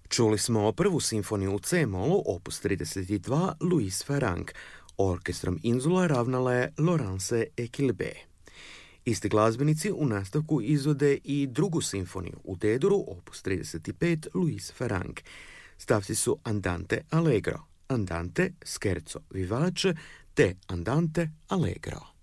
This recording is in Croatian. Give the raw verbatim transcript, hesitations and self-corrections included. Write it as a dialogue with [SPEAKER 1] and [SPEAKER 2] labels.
[SPEAKER 1] Čuli smo prvu simfoniju u C-molu, opus trideset dva, Louis Farrenc. Orkestrom Inzula ravnala je Laurence Equilibre. Isti glazbenici u nastavku izvode i drugu simfoniju u D-duru, opus trideset pet, Louis Farrenc. Stavci su Andante Allegro, Andante Scherzo Vivace te Andante Allegro.